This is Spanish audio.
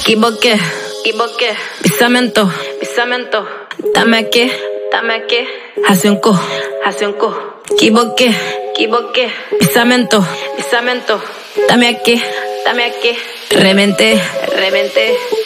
Equivoqué, equivoqué. Pisamento, pisamento. Dame aquí, dame aquí. Hace un co, hace un co. Equivoqué, equivoqué. Pisamento, pisamento. Dame aquí, dame aquí. Reventé, reventé.